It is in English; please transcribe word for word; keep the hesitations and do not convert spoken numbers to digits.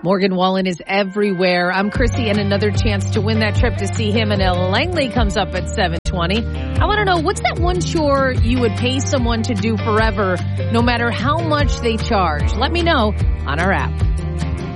Morgan Wallen is everywhere. I'm Chrissy, and another chance to win that trip to see him in L A Langley comes up at seven twenty. I want to know, what's that one chore you would pay someone to do forever, no matter how much they charge? Let me know on our app.